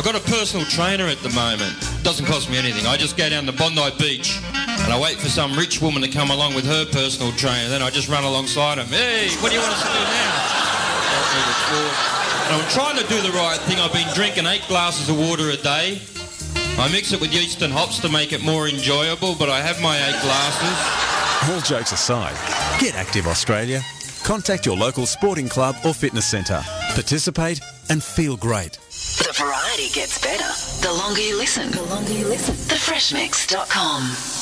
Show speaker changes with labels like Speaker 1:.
Speaker 1: I've got a personal trainer at the moment. Doesn't cost me anything. I just go down to Bondi Beach and I wait for some rich woman to come along with her personal trainer. Then I just run alongside him. Hey, what do you want us to do now? And I'm trying to do the right thing. I've been drinking 8 glasses of water a day. I mix it with yeast and hops to make it more enjoyable, but I have my 8 glasses.
Speaker 2: All jokes aside, get active, Australia. Contact your local sporting club or fitness centre. Participate and feel great.
Speaker 3: The variety gets better the longer you listen. The Freshmix.com.